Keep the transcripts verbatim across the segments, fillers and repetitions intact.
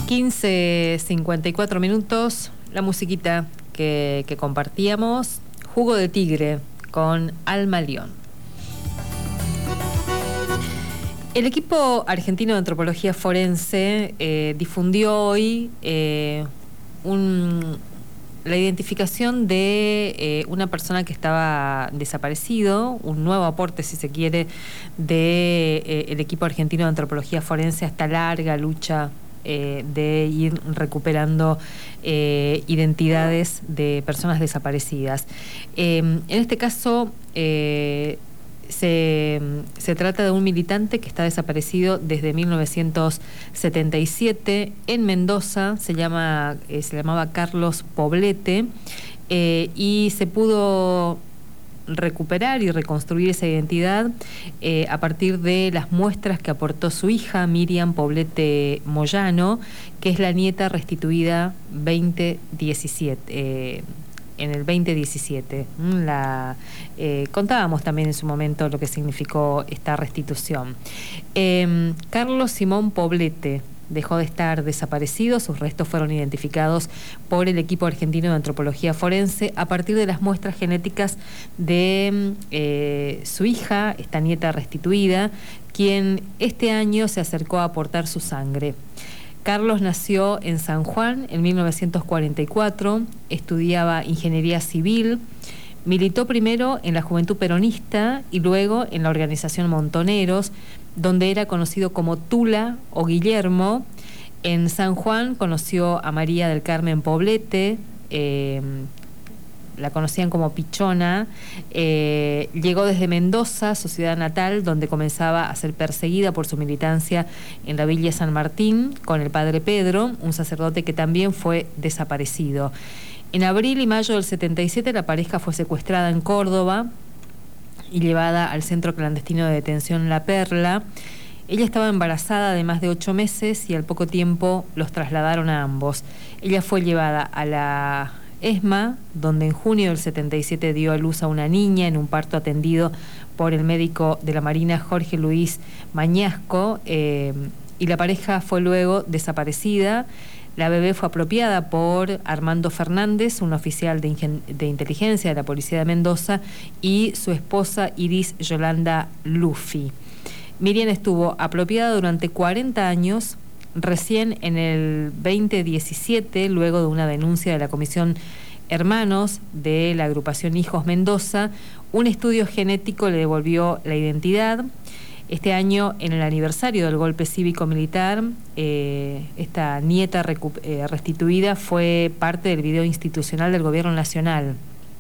quince cincuenta y cuatro minutos, la musiquita que, que compartíamos, Jugo de Tigre con Alma León. El equipo argentino de antropología forense eh, difundió hoy eh, un, la identificación de eh, una persona que estaba desaparecido, un nuevo aporte, si se quiere, de eh, el equipo argentino de antropología forense a esta larga lucha eh, de ir recuperando eh, identidades de personas desaparecidas. Eh, en este caso, eh, Se, se trata de un militante que está desaparecido desde mil novecientos setenta y siete en Mendoza. Se llama eh, se llamaba Carlos Poblete eh, y se pudo recuperar y reconstruir esa identidad eh, a partir de las muestras que aportó su hija Miriam Poblete Moyano, que es la nieta restituida veinte diecisiete. Eh, en el veinte diecisiete. La, eh, contábamos también en su momento lo que significó esta restitución. Eh, Carlos Simón Poblete dejó de estar desaparecido, sus restos fueron identificados por el equipo argentino de antropología forense a partir de las muestras genéticas de eh, su hija, esta nieta restituida, quien este año se acercó a aportar su sangre. Carlos nació en San Juan en mil novecientos cuarenta y cuatro, estudiaba ingeniería civil, militó primero en la Juventud Peronista y luego en la organización Montoneros, donde era conocido como Tula o Guillermo. En San Juan conoció a María del Carmen Poblete, eh, la conocían como Pichona. Eh, llegó desde Mendoza, su ciudad natal, donde comenzaba a ser perseguida por su militancia en la Villa San Martín con el padre Pedro, un sacerdote que también fue desaparecido. En abril y mayo del setenta y siete la pareja fue secuestrada en Córdoba y llevada al centro clandestino de detención La Perla. Ella estaba embarazada de más de ocho meses y al poco tiempo los trasladaron a ambos. Ella fue llevada a la ESMA, donde en junio del setenta y siete dio a luz a una niña en un parto atendido por el médico de la Marina Jorge Luis Mañasco, eh, y la pareja fue luego desaparecida. La bebé fue apropiada por Armando Fernández, un oficial de, ingen- de inteligencia de la Policía de Mendoza, y su esposa Iris Yolanda Luffy. Miriam estuvo apropiada durante cuarenta años. Recién en el veinte diecisiete, luego de una denuncia de la Comisión Hermanos de la agrupación Hijos Mendoza, un estudio genético le devolvió la identidad. Este año, en el aniversario del golpe cívico-militar, eh, esta nieta recu- eh, restituida fue parte del video institucional del Gobierno Nacional,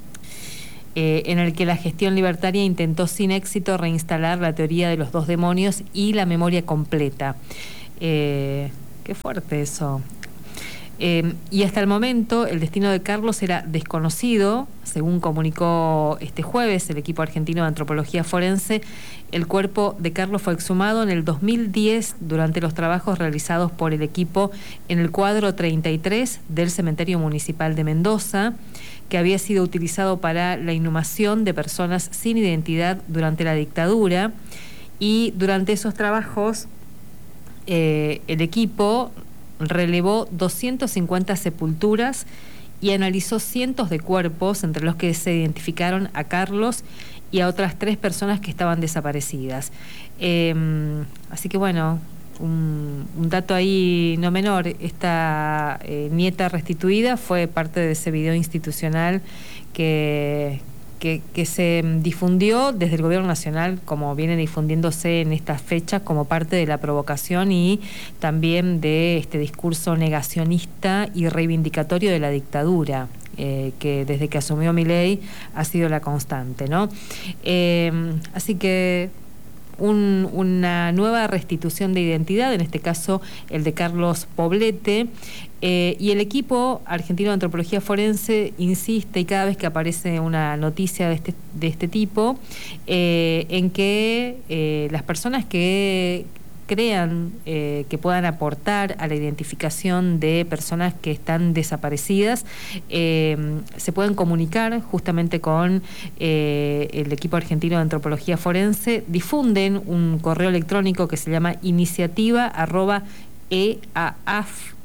eh, en el que la gestión libertaria intentó sin éxito reinstalar la teoría de los dos demonios y la memoria completa. Eh, qué fuerte eso. Eh, y hasta el momento el destino de Carlos era desconocido, según comunicó este jueves el equipo argentino de antropología forense. El cuerpo de Carlos fue exhumado en el dos mil diez durante los trabajos realizados por el equipo en el cuadro treinta y tres del cementerio municipal de Mendoza, que había sido utilizado para la inhumación de personas sin identidad durante la dictadura. Y durante esos trabajos Eh, el equipo relevó doscientas cincuenta sepulturas y analizó cientos de cuerpos, entre los que se identificaron a Carlos y a otras tres personas que estaban desaparecidas. Eh, así que bueno, un, un dato ahí no menor, esta eh, nieta restituida fue parte de ese video institucional que... Que, que se difundió desde el Gobierno Nacional, como viene difundiéndose en estas fechas, como parte de la provocación y también de este discurso negacionista y reivindicatorio de la dictadura, eh, que desde que asumió Milei ha sido la constante, ¿no? Eh, así que Un, una nueva restitución de identidad, en este caso el de Carlos Poblete, eh, y el equipo argentino de antropología forense insiste, y cada vez que aparece una noticia de este, de este tipo, eh, en que eh, las personas que crean eh, que puedan aportar a la identificación de personas que están desaparecidas, eh, se pueden comunicar justamente con eh, el equipo argentino de antropología forense. Difunden un correo electrónico que se llama iniciativa arroba eaaf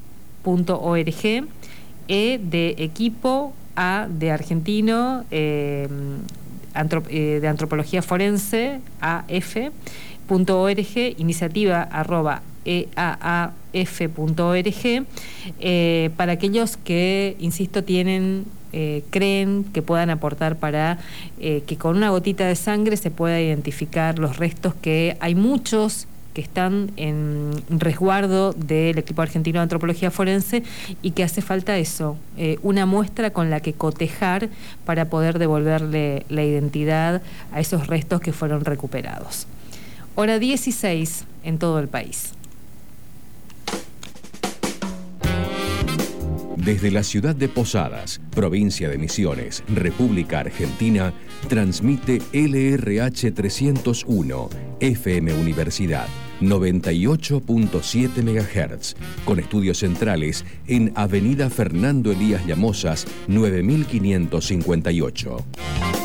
punto org, E de equipo, A de argentino, eh, antrop, eh, de antropología forense, A F punto org, iniciativa arroba e a a f punto org, eh, para aquellos que, insisto, tienen, eh, creen que puedan aportar para eh, que con una gotita de sangre se pueda identificar los restos, que hay muchos que están en resguardo del equipo argentino de antropología forense y que hace falta eso, eh, una muestra con la que cotejar para poder devolverle la identidad a esos restos que fueron recuperados. Hora dieciséis en todo el país. Desde la ciudad de Posadas, provincia de Misiones, República Argentina, transmite L R H trescientos uno, F M Universidad, noventa y ocho punto siete megahertz, con estudios centrales en Avenida Fernando Elías Llamosas, nueve mil quinientos cincuenta y ocho.